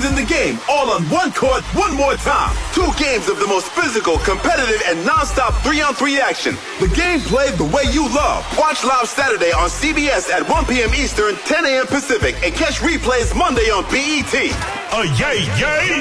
in the game, all on one court, one more time. 2 games of the most physical, competitive, and non-stop 3-on-3 action. The game played the way you love. Watch live Saturday on CBS at 1 p.m. Eastern, 10 a.m. Pacific, and catch replays Monday on BET. Yay, yay!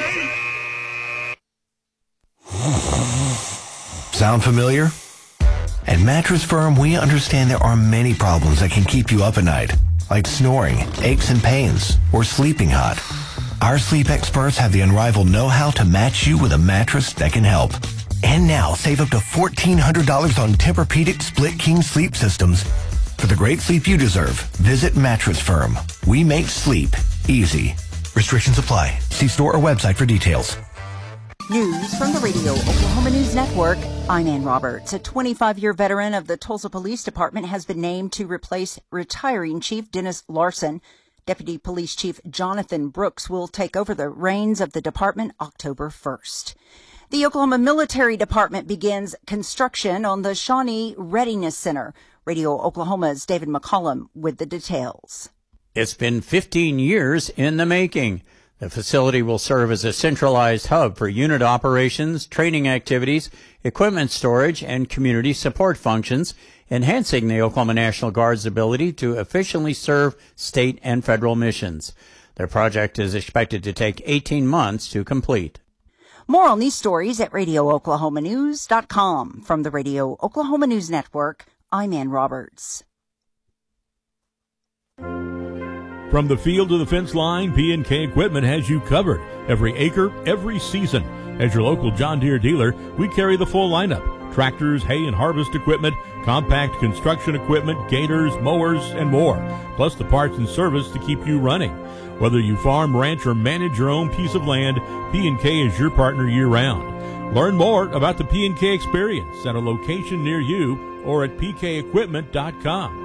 Sound familiar? At Mattress Firm, we understand there are many problems that can keep you up at night, like snoring, aches and pains, or sleeping hot. Our sleep experts have the unrivaled know-how to match you with a mattress that can help. And now, save up to $1,400 on Tempur-Pedic Split King sleep systems. For the great sleep you deserve, visit Mattress Firm. We make sleep easy. Restrictions apply. See store or website for details. News from the Radio Oklahoma News Network. I'm Ann Roberts. A 25-year veteran of the Tulsa Police Department has been named to replace retiring Chief Dennis Larson. Deputy Police Chief Jonathan Brooks will take over the reins of the department October 1st. The Oklahoma Military Department begins construction on the Shawnee Readiness Center. Radio Oklahoma's David McCollum with the details. It's been 15 years in the making. The facility will serve as a centralized hub for unit operations, training activities, equipment storage, and community support functions, enhancing the Oklahoma National Guard's ability to efficiently serve state and federal missions. The project is expected to take 18 months to complete. More on these stories at RadioOklahomaNews.com. From the Radio Oklahoma News Network, I'm Ann Roberts. From the field to the fence line, P&K Equipment has you covered. Every acre, every season. As your local John Deere dealer, we carry the full lineup. Tractors, hay and harvest equipment, compact construction equipment, gators, mowers, and more. Plus the parts and service to keep you running. Whether you farm, ranch, or manage your own piece of land, P&K is your partner year-round. Learn more about the P&K experience at a location near you or at pkequipment.com.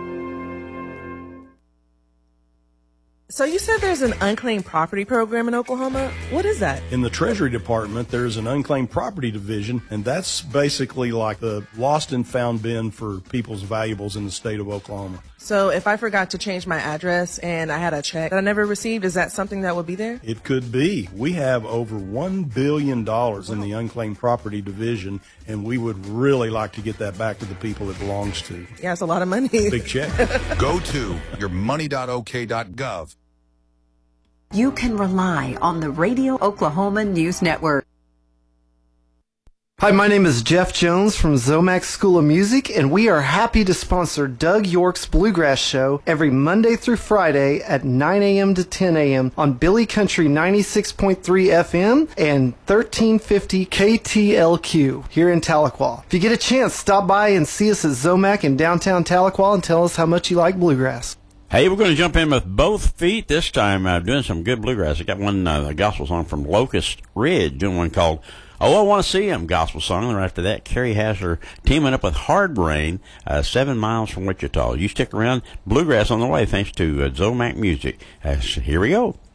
So you said there's an unclaimed property program in Oklahoma? What is that? In the Treasury Department, there's an unclaimed property division, and that's basically like the lost and found bin for people's valuables in the state of Oklahoma. So if I forgot to change my address and I had a check that I never received, is that something that would be there? It could be. We have over $1 billion in the unclaimed property division, and we would really like to get that back to the people it belongs to. Yeah, it's a lot of money. Big check. Go to yourmoney.ok.gov. You can rely on the Radio Oklahoma News Network. Hi, my name is Jeff Jones from Zomax School of Music, and we are happy to sponsor Doug York's Bluegrass Show every Monday through Friday at 9 a.m. to 10 a.m. on Billy Country 96.3 FM and 1350 KTLQ here in Tahlequah. If you get a chance, stop by and see us at Zomac in downtown Tahlequah and tell us how much you like bluegrass. Hey, we're going to jump in with both feet this time, doing some good bluegrass. I got one a gospel song from Locust Ridge, doing one called Oh, I Want to See Him, gospel song. And right after that, Carrie Hasler teaming up with Hard Brain, 7 miles from Wichita. You stick around, bluegrass on the way, thanks to Zomac Music. Here we go.